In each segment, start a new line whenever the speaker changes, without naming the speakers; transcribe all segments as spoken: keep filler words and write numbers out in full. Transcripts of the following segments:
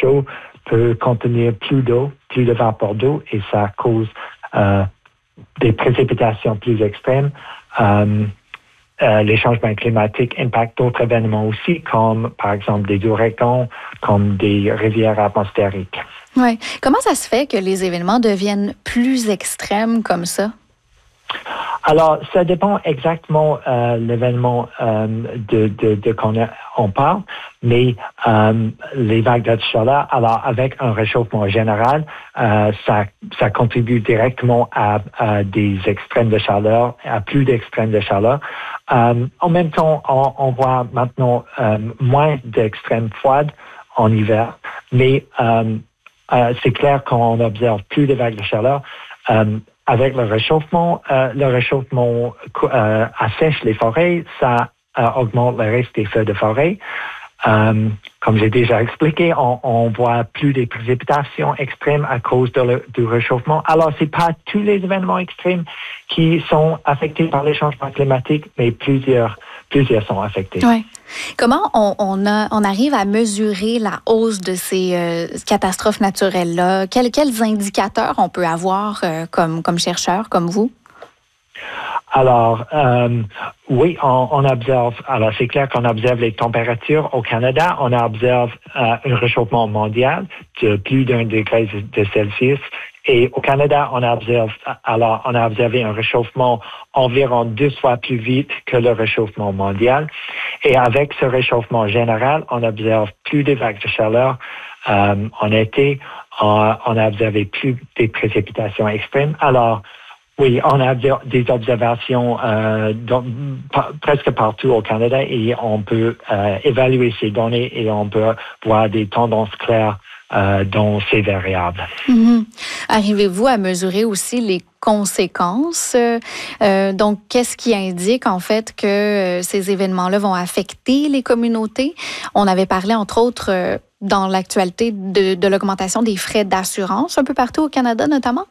chaud peut contenir plus d'eau, plus de vapeur d'eau, et ça cause euh, des précipitations plus extrêmes. Euh, euh, les changements climatiques impactent d'autres événements aussi, comme par exemple des ouragans, comme des rivières atmosphériques.
Oui. Comment ça se fait que les événements deviennent plus extrêmes comme ça?
Alors, ça dépend exactement euh, l'événement euh, de, de, de qu'on a, on parle, mais euh, les vagues de chaleur, alors avec un réchauffement général, euh, ça, ça contribue directement à, à des extrêmes de chaleur, à plus d'extrêmes de chaleur. Euh, en même temps, on, on voit maintenant euh, moins d'extrêmes froides en hiver, mais euh, euh, c'est clair qu'on observe plus de vagues de chaleur. Euh, Avec le réchauffement, euh, le réchauffement euh, assèche les forêts, ça euh, augmente le risque des feux de forêt. Euh, comme j'ai déjà expliqué, on, on voit plus des précipitations extrêmes à cause de le, du réchauffement. Alors, c'est pas tous les événements extrêmes qui sont affectés par les changements climatiques, mais plusieurs, plusieurs sont affectés.
Oui. Comment on, on, a, on arrive à mesurer la hausse de ces euh, catastrophes naturelles-là? Quels, quels indicateurs on peut avoir euh, comme, comme chercheur, comme vous?
Alors, euh, oui, on, on observe, alors c'est clair qu'on observe les températures au Canada. On observe euh, un réchauffement mondial de plus d'un degré de Celsius. Et au Canada, on observe, alors, on a observé un réchauffement environ deux fois plus vite que le réchauffement mondial. Et avec ce réchauffement général, on observe plus de vagues de chaleur euh, en été. On, on a observé plus des précipitations extrêmes. Alors, oui, on a des observations euh, dans, pa, presque partout au Canada et on peut euh, évaluer ces données et on peut voir des tendances claires euh, dans ces variables.
Mm-hmm. Arrivez-vous à mesurer aussi les conséquences? Euh, donc, qu'est-ce qui indique en fait que euh, ces événements-là vont affecter les communautés? On avait parlé, entre autres, euh, dans l'actualité de, de l'augmentation des frais d'assurance un peu partout au Canada, notamment?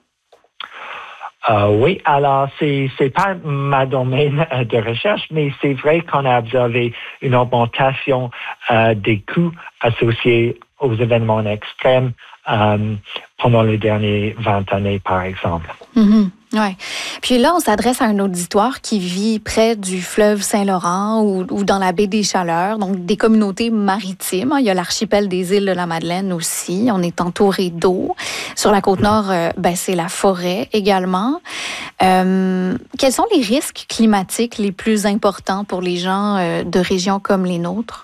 Euh, oui, alors c'est c'est pas ma domaine de recherche, mais c'est vrai qu'on a observé une augmentation euh, des coûts associés aux événements extrêmes euh, pendant les dernières vingt années, par exemple.
Mm-hmm. Ouais. Puis là, on s'adresse à un auditoire qui vit près du fleuve Saint-Laurent ou, ou dans la baie des Chaleurs, donc des communautés maritimes. Il y a l'archipel des îles de la Madeleine aussi. On est entouré d'eau. Sur la côte nord, euh, ben, c'est la forêt également. Euh, quels sont les risques climatiques les plus importants pour les gens euh, de régions comme les nôtres?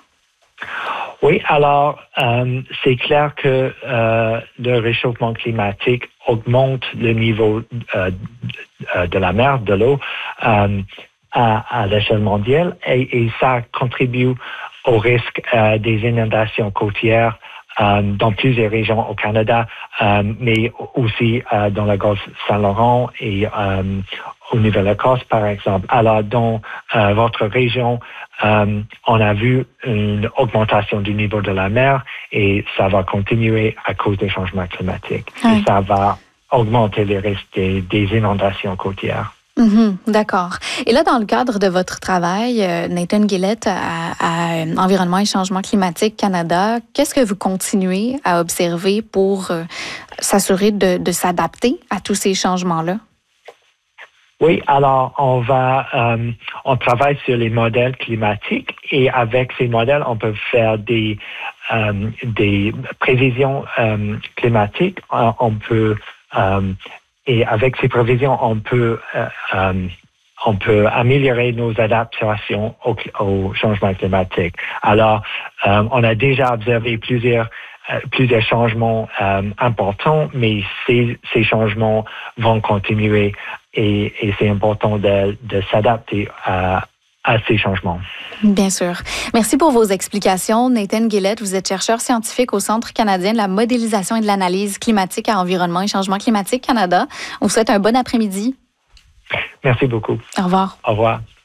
Oui, alors, euh, c'est clair que euh, le réchauffement climatique augmente le niveau euh, de la mer, de l'eau, euh, à, à l'échelle mondiale et, et ça contribue au risque euh, des inondations côtières euh, dans plusieurs régions au Canada, euh, mais aussi euh, dans le golfe Saint-Laurent et euh, au Nouvelle-Écosse, par exemple. Alors, dans euh, votre région, euh, on a vu une augmentation du niveau de la mer et ça va continuer à cause des changements climatiques. Oui. Et ça va augmenter les risques des, des inondations côtières.
Mm-hmm, d'accord. Et là, dans le cadre de votre travail, Nathan Gillett à, à Environnement et Changement climatique Canada, qu'est-ce que vous continuez à observer pour euh, s'assurer de, de s'adapter à tous ces changements-là?
Oui, alors on va, euh, on travaille sur les modèles climatiques et avec ces modèles, on peut faire des euh, des prévisions euh, climatiques. On peut euh, et avec ces prévisions, on peut euh, euh, on peut améliorer nos adaptations au, au changement climatique. Alors, euh, on a déjà observé plusieurs euh, plusieurs changements euh, importants, mais ces ces changements vont continuer. Et, et c'est important de, de s'adapter à, à ces changements.
Bien sûr. Merci pour vos explications. Nathan Gillett, vous êtes chercheur scientifique au Centre canadien de la modélisation et de l'analyse climatique à Environnement et Changement climatique Canada. On vous souhaite un bon après-midi.
Merci beaucoup.
Au revoir.
Au revoir.